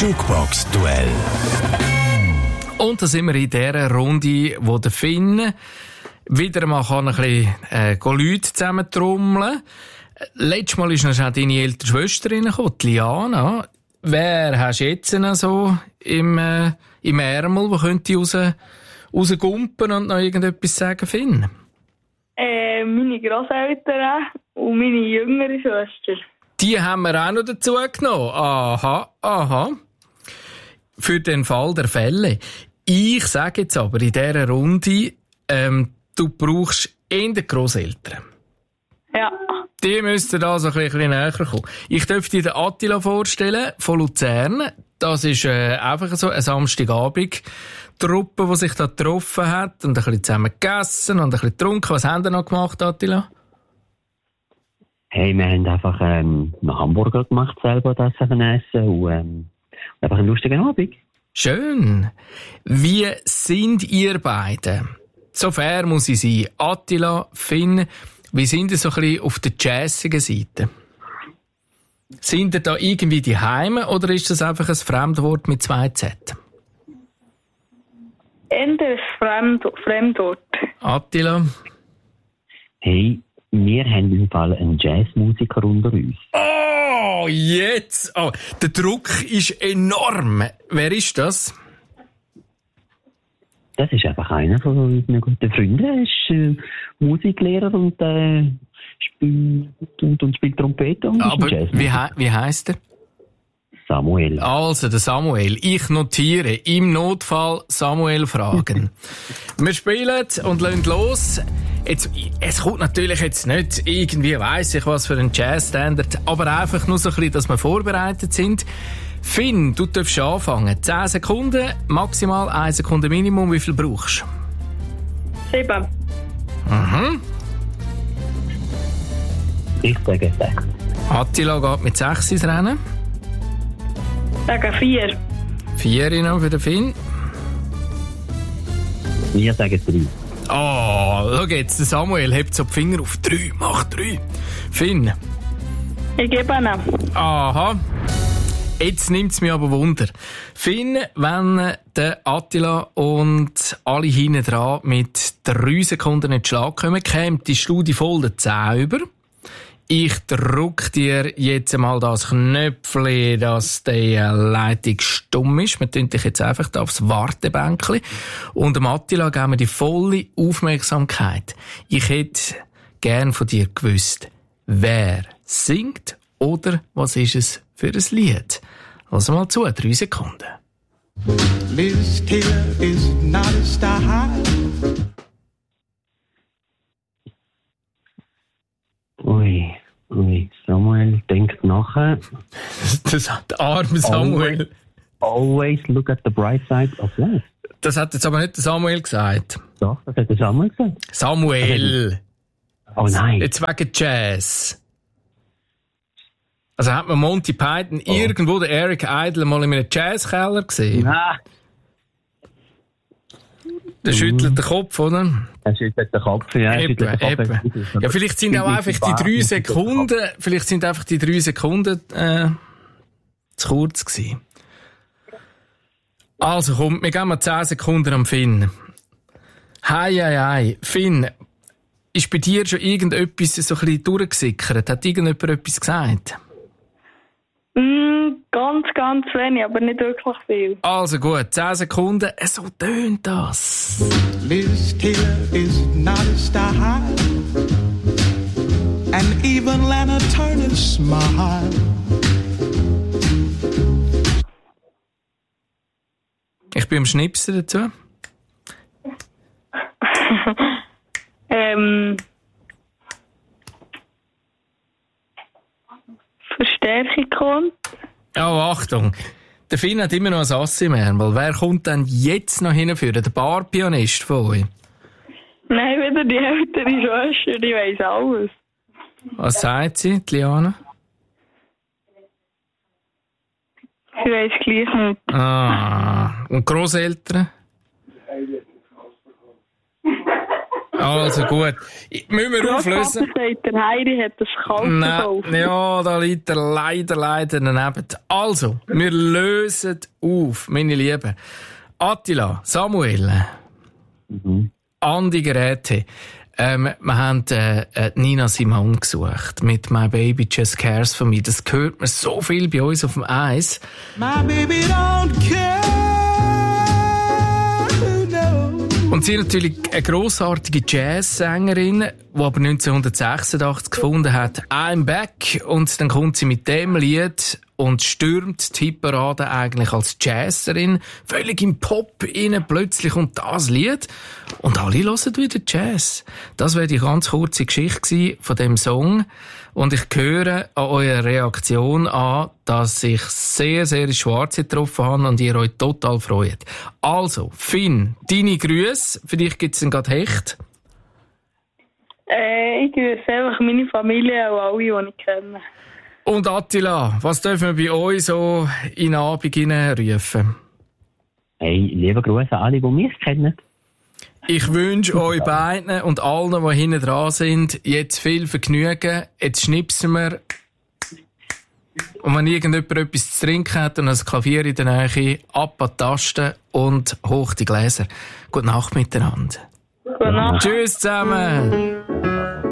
Jukebox-Duell. Und da sind wir in dieser Runde, wo der Finn wieder mal ein bisschen Leute zusammentrommeln. Letztes Mal ist noch deine ältere Schwester reingekommen, die Liana. Wer hast du jetzt noch so im Ärmel, der könnte rausgumpen und noch irgendetwas sagen, Finn? Meine Grosseltern und meine jüngere Schwester. Die haben wir auch noch dazu genommen. Aha. Für den Fall der Fälle. Ich sage jetzt aber in dieser Runde, du brauchst eher die Grosseltern. Ja. Die müssten da so ein bisschen näher kommen. Ich darf dir den Attila vorstellen, von Luzern. Das ist einfach so eine Samstagabend-Truppe, die sich da getroffen hat und ein bisschen zusammen gegessen und ein bisschen getrunken. Was haben ihr noch gemacht, Attila? Hey, wir haben einfach einen Hamburger gemacht, selber das essen und einfach einen lustigen Abend. Schön. Wie sind ihr beide? So fair muss ich sein. Attila, Finn, wie sind ihr so ein bisschen auf der jazzigen Seite? Sind ihr da irgendwie die Heime oder ist das einfach ein Fremdwort mit 2 Z? Eher ein Fremdwort. Attila? Hey, wir haben im Fall einen Jazzmusiker unter uns. Oh, jetzt! Oh, der Druck ist enorm. Wer ist das? Das ist einfach einer von unseren guten Freunden. Er ist Musiklehrer und spielt Trompete und aber ist ein wie heisst er? Samuel. Also, der Samuel. Ich notiere, im Notfall Samuel fragen. Wir spielen und lassen los. Jetzt, es kommt natürlich jetzt nicht irgendwie, weiss ich was für ein Jazzstandard, aber einfach nur so ein bisschen, dass wir vorbereitet sind. Finn, du darfst anfangen. 10 Sekunden, maximal 1 Sekunde Minimum. Wie viel brauchst du? 7. Mhm. Ich sage 6. Attila geht mit 6 ins Rennen. Sage 4. 4 noch für den Finn. Wir sagen 3. Oh, schau jetzt, der Samuel hebt so die Finger auf 3. Mach 3. Finn. Ich gebe ihn. Aha. Jetzt nimmt's mich aber Wunder. Finn, wenn der Attila und alle hinten dran mit 3 Sekunden in den Schlag kommen, käme die Studie voll der 10 über. Ich drücke dir jetzt mal das Knöpfchen, dass die Leitung stumm ist. Wir tun dich jetzt einfach da aufs Wartebänkchen. Und dem Attila geben wir die volle Aufmerksamkeit. Ich hätte gern von dir gewusst, wer singt oder was ist es für ein Lied. Also mal zu, 3 Sekunden. Liz Taylor is not a style. Ui, Samuel denkt nachher. Der arme Samuel. Always look at the bright side of life. Das hat jetzt aber nicht der Samuel gesagt. Doch, das hat der Samuel gesagt. Samuel. Oh nein. Jetzt wegen Jazz. Also hat man Monty Python irgendwo den Eric Idle mal in einem Jazzkeller gesehen? Nein. Der schüttelt den Kopf, oder? Er schüttelt den Kopf, ja. Eben. Ja, vielleicht sind auch einfach die 3 Sekunden, zu kurz gewesen. Also komm, wir geben mal 10 Sekunden am Finn. Hei. Finn, ist bei dir schon irgendetwas so ein bisschen durchgesickert? Hat irgendjemand etwas gesagt? Ganz wenig, aber nicht wirklich viel. Also gut, 10 Sekunden, so tönt das. Liz Taylor is not a style. And even Lana Turner's smile. Ich bin am Schnipsen dazu. Verstärkung kommt. Oh, Achtung. Der Finn hat immer noch ein Ass im Ärmel. Wer kommt denn jetzt noch hinführen? Der Barpianist von euch? Nein, wieder die ältere Schwester, die weiss alles. Was sagt sie, die Liana? Sie weiss gleich nicht. Ah, und Grosseltern? Also gut. Müssen wir auflösen? Sagt, der Heiri hat das Kalt gekauft. Ja, da liegt er leider daneben. Also, wir lösen auf, meine Lieben. Attila, Samuel, Andi Geräte. Wir haben Nina Simone gesucht mit «My Baby Just Cares For Me». Das hört man so viel bei uns auf dem Eis. My baby don't care, no. Und sie ist natürlich eine grossartige Jazzsängerin, die aber 1986 gefunden hat, «I'm Back». Und dann kommt sie mit dem Lied und stürmt die Hitparade eigentlich als Jazzerin. Völlig im Pop rein, plötzlich kommt das Lied. Und alle hören wieder Jazz. Das wäre die ganz kurze Geschichte von dem Song. Und ich höre an eurer Reaktion an, dass ich sehr, sehr ins Schwarze getroffen habe und ihr euch total freut. Also, Finn, deine Grüße. Für dich gibt es gerade Hecht. Ich grüße einfach meine Familie und alle, die ich kenne. Und Attila, was dürfen wir bei euch so in den Abend hineinrufen? Hey, liebe Grüße an alle, die mich kennen. Ich wünsche euch beiden und allen, die hinten dran sind, jetzt viel Vergnügen. Jetzt schnipsen wir. Und wenn irgendjemand etwas zu trinken hat und ein Klavier in der Nähe, ab an die Tasten und hoch die Gläser. Gute Nacht miteinander. Gute Nacht. Tschüss zusammen.